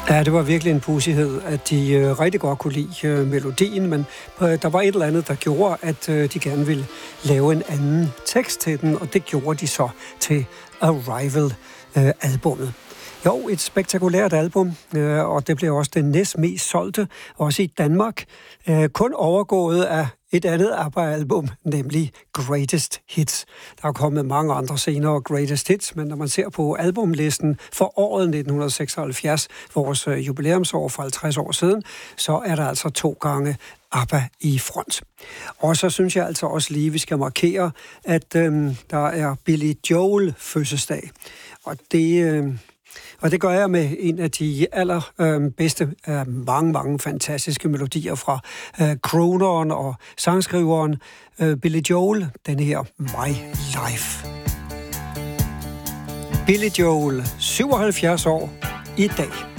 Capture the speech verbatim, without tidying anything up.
Ja, det var virkelig en pussighed, at de øh, rigtig godt kunne lide øh, melodien, men øh, der var et eller andet, der gjorde, at øh, de gerne ville lave en anden tekst til den, og det gjorde de så til Arrival-albummet. Jo, et spektakulært album, øh, og det blev også det næst mest solgte, også i Danmark, øh, kun overgået af et andet ABBA-album, nemlig Greatest Hits. Der er kommet mange andre senere Greatest Hits, men når man ser på albumlisten for året nitten seksoghalvfjerds, vores øh, jubilæumsår for halvtreds år siden, så er der altså to gange ABBA i front. Og så synes jeg altså også lige, vi skal markere, at øh, der er Billy Joel fødselsdag. Og det... Øh, Og det gør jeg med en af de allerbedste af mange, mange fantastiske melodier fra øh, kroneren og sangskriveren øh, Billy Joel, den her My Life. Billy Joel, syvoghalvfjerds år i dag.